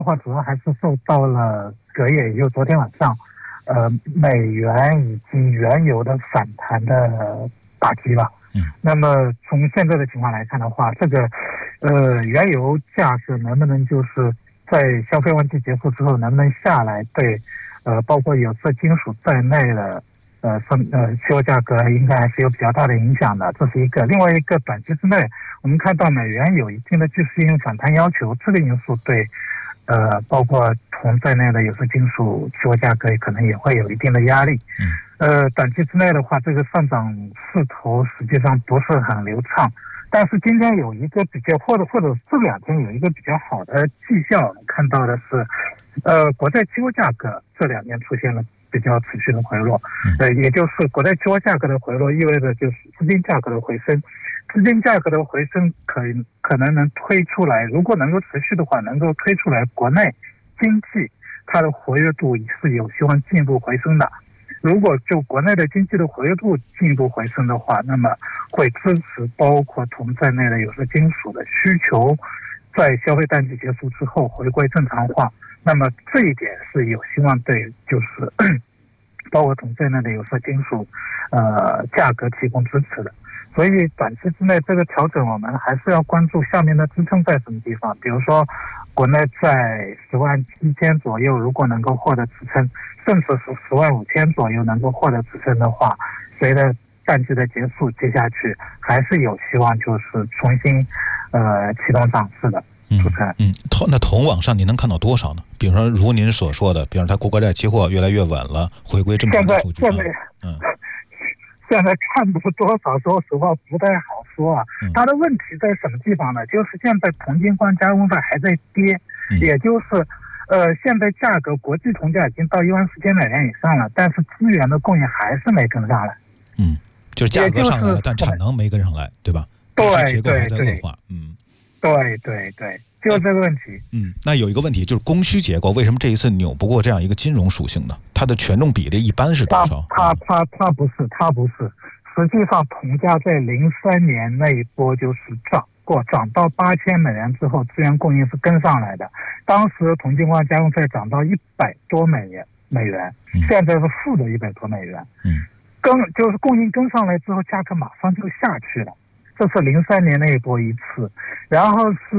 的话，主要还是受到了隔夜，也就昨天晚上，美元以及原油的反弹的打击吧。那么从现在的情况来看的话，这个原油价格能不能就是在消费旺季结束之后能不能下来，对包括有色金属在内的期货价格应该还是有比较大的影响的，这是一个。另外一个，短期之内我们看到美元有一定的技术性反弹要求，这个因素对包括铜在内的有色金属期货价格可能也会有一定的压力。短期之内的话，这个上涨势头实际上不是很流畅。但是今天有一个比较，或者这两天有一个比较好的迹象，我们看到的是，国债期货价格这两天出现了比较持续的回落。也就是国债期货价格的回落，意味着就是资金价格的回升。资金价格的回升可能能推出来，如果能够持续的话，能够推出来国内经济它的活跃度是有希望进一步回升的。如果就国内的经济的活跃度进一步回升的话，那么会支持包括铜在内的有色金属的需求在消费淡季结束之后回归正常化。那么这一点是有希望对就是包括铜在内的有色金属价格提供支持的。所以短期之内这个调整我们还是要关注下面的支撑在什么地方，比如说国内在107000左右如果能够获得支撑，甚至是105000左右能够获得支撑的话，随着淡季的结束，接下去还是有希望就是重新启动涨势的。 那铜往上您能看到多少呢？比如说如您所说的，比如说它国债期货越来越稳了，回归正常的数据。 现在看不多少，说实话不太好说啊。它的问题在什么地方呢？就是现在铜精矿加工费还在跌，也就是现在价格国际铜价已经到14000美元以上了，但是资源的供应还是没跟上来。 就是价格上来了，但产能没跟上来，对吧？ 对， 结构还在恶化。 对，就这个问题。 那有一个问题就是供需结构，为什么这一次扭不过这样一个金融属性呢？它的权重比例一般是多少？ 它不是。实际上，铜价在03年那一波就是涨到8000美元之后，资源供应是跟上来的。当时铜精矿加工费涨到100多美元，现在是负的100多美元。就是供应跟上来之后，价格马上就下去了。这是03年那一波一次，然后是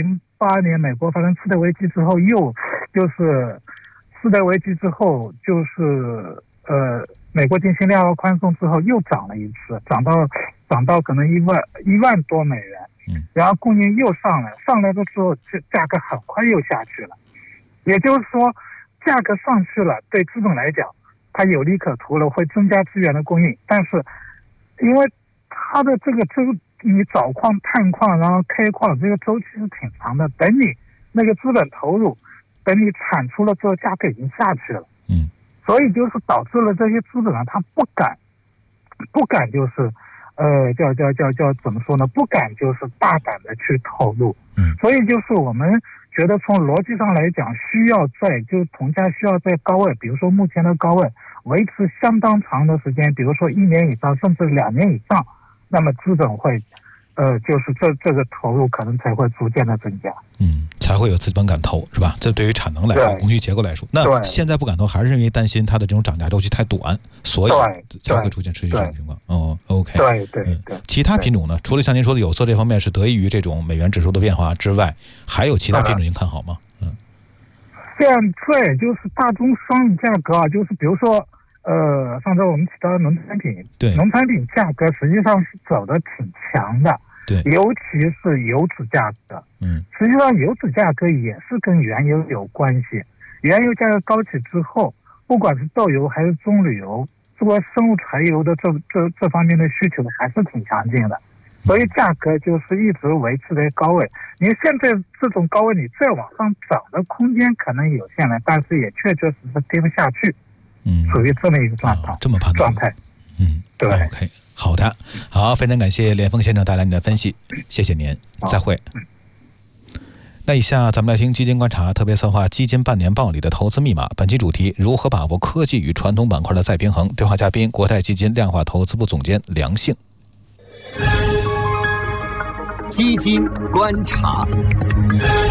08年美国发生次贷危机之后，又就是次贷危机之后，就是美国进行量化宽松之后又涨了一次，涨到可能1万多美元，然后供应又上来的时候，这价格很快又下去了。也就是说，价格上去了，对资本来讲，它有利可图了，会增加资源的供应，但是因为它的这个你找矿、探矿，然后开矿，这个周期是挺长的。等你那个资本投入，等你产出了之后，价格已经下去了。所以就是导致了这些资本他不敢就是叫怎么说呢？不敢就是大胆的去投入。所以就是我们觉得从逻辑上来讲，就是铜价需要在高位，比如说目前的高位维持相当长的时间，比如说1年以上，甚至2年以上，那么资本会就是这个投入可能才会逐渐的增加。 才会有资本敢投，是吧？这对于产能来说，供需结构来说，那现在不敢投，还是因为担心它的这种涨价周期太短，所以才会出现持续这种情况。OK。 对。 其他品种呢？除了像您说的有色这方面是得益于这种美元指数的变化之外，还有其他品种您看好吗？ 现在就是大宗商品价格啊，就是比如说上周我们提到的农产品，农产品价格实际上是走得挺强的。尤其是油脂价格，实际上油脂价格也是跟原油有关系。原油价格高起之后，不管是豆油还是棕榈油，作为生物柴油的这方面的需求还是挺强劲的，所以价格就是一直维持在高位。你现在这种高位，你再往上涨的空间可能有限了，但是也确实是跌不下去，属于这么一个状态。对。 OK。好的，好，非常感谢连峰先生带来你的分析，谢谢您，再会。那以下咱们来听基金观察特别策划基金半年报里的投资密码，本期主题：如何把握科技与传统板块的再平衡。对话嘉宾：国泰基金量化投资部总监梁幸。 基金观察。